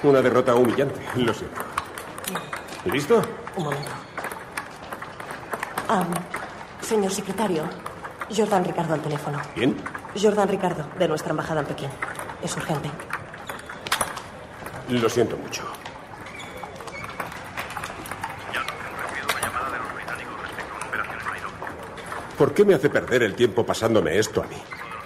Una derrota humillante, lo siento. ¿Listo? Un momento. Señor secretario, Jordan Ricardo al teléfono. ¿Quién? Jordan Ricardo, de nuestra embajada en Pekín. Es urgente. Lo siento mucho. ¿Por qué me hace perder el tiempo pasándome esto a mí?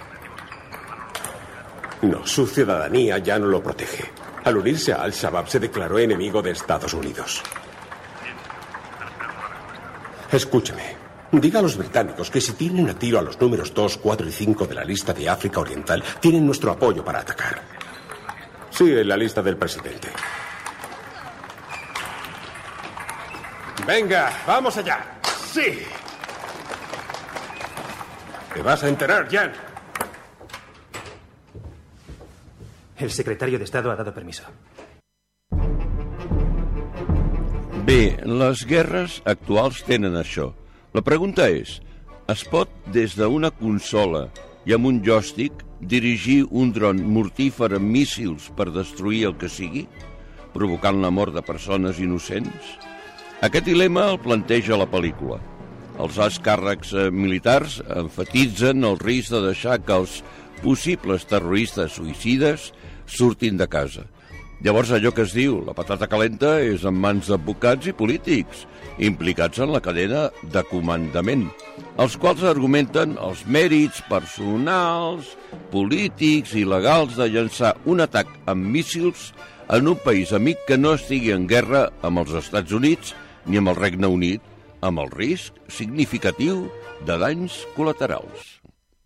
No, su ciudadanía ya no lo protege. Al unirse a Al-Shabaab se declaró enemigo de Estados Unidos. Escúcheme. Diga a los británicos que si tienen a tiro a los números 2, 4 y 5 de la lista de África Oriental, tienen nuestro apoyo para atacar. Sí, en la lista del presidente. Venga, vamos allá. Sí. Te vas a enterar, Jan. El secretario de Estado ha dado permiso. Bé, les guerres actuals tenen això. La pregunta és, es pot des d'una consola i amb un joystick dirigir un dron mortífer amb míssils per destruir el que sigui, provocant la mort de persones innocents? Aquest dilema el planteja la pel·lícula. Els alts càrrecs militars enfatitzen el risc de deixar que els possibles terroristes suïcides surtin de casa. Llavors allò que es diu, la patata calenta, és en mans d'advocats i polítics, implicats en la cadena de comandament, els quals argumenten els mèrits personals, polítics i legals de llançar un atac amb míssils en un país amic que no estigui en guerra amb els Estats Units ni amb el Regne Unit, amb el risc significatiu de danys colaterals.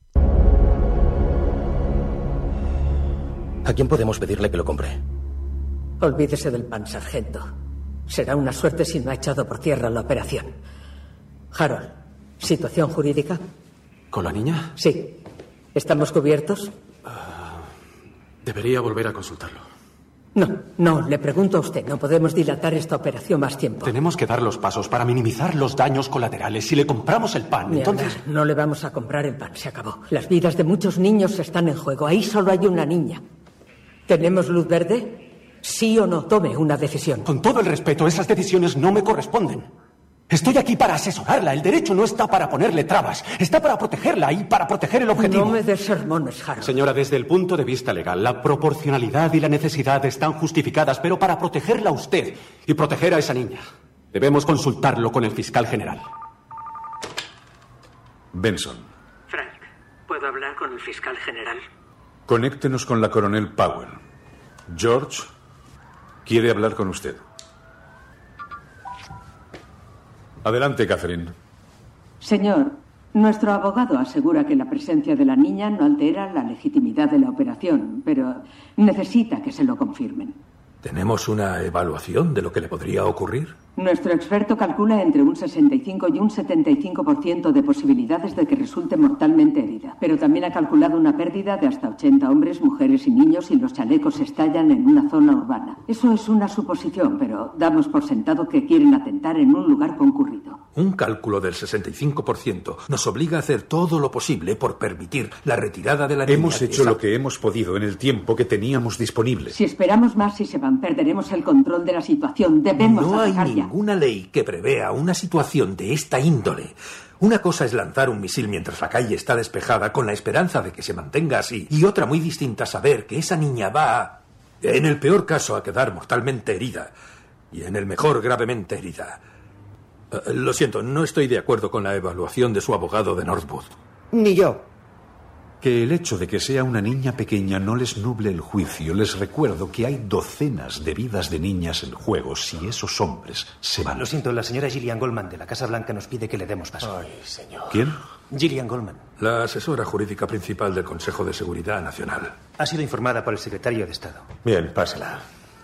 ¿A quién podemos pedirle que lo compre? Olvídese del pan, sargento. Será una suerte si no ha echado por tierra la operación. Harold, ¿situación jurídica? ¿Con la niña? Sí. ¿Estamos cubiertos? Debería volver a consultarlo. No, le pregunto a usted. No podemos dilatar esta operación más tiempo. Tenemos que dar los pasos para minimizar los daños colaterales. Si le compramos el pan, entonces... No le vamos a comprar el pan, se acabó. Las vidas de muchos niños están en juego. Ahí solo hay una niña. ¿Tenemos luz verde? ¿Sí o no? Tome una decisión. Con todo el respeto, esas decisiones no me corresponden. Estoy aquí para asesorarla. El derecho no está para ponerle trabas. Está para protegerla y para proteger el objetivo. No me des sermones, Harold. Señora, desde el punto de vista legal, la proporcionalidad y la necesidad están justificadas, pero para protegerla a usted y proteger a esa niña, debemos consultarlo con el fiscal general. Benson. Frank, ¿puedo hablar con el fiscal general? Conéctenos con la coronel Powell. George quiere hablar con usted. Adelante, Catherine. Señor, nuestro abogado asegura que la presencia de la niña no altera la legitimidad de la operación, pero necesita que se lo confirmen. ¿Tenemos una evaluación de lo que le podría ocurrir? Nuestro experto calcula entre un 65 y un 75% de posibilidades de que resulte mortalmente herida. Pero también ha calculado una pérdida de hasta 80 hombres, mujeres y niños si los chalecos estallan en una zona urbana. Eso es una suposición, pero damos por sentado que quieren atentar en un lugar concurrido. Un cálculo del 65% nos obliga a hacer todo lo posible por permitir la retirada de la niña. Hemos hecho lo que hemos podido en el tiempo que teníamos disponible. Si esperamos más y se van, perderemos el control de la situación. Debemos atacar ya. Ninguna ley que prevea una situación de esta índole. Una cosa es lanzar un misil mientras la calle está despejada con la esperanza de que se mantenga así, y otra muy distinta saber que esa niña va, en el peor caso, a quedar mortalmente herida y en el mejor gravemente herida. Lo siento, no estoy de acuerdo con la evaluación de su abogado de Northwood. Ni yo. Que el hecho de que sea una niña pequeña no les nuble el juicio. Les recuerdo que hay docenas de vidas de niñas en juego si esos hombres se van. Lo siento, la señora Gillian Goldman de la Casa Blanca nos pide que le demos paso. Ay, señor. ¿Quién? Gillian Goldman. La asesora jurídica principal del Consejo de Seguridad Nacional. Ha sido informada por el secretario de Estado. Bien, pásala.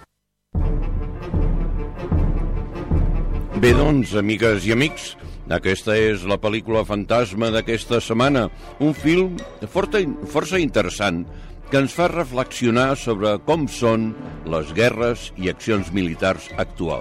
Bé, doncs, amigues i amics, aquesta és la pel·lícula fantasma d'aquesta setmana, un film força interessant que ens fa reflexionar sobre com són les guerres i accions militars actuals.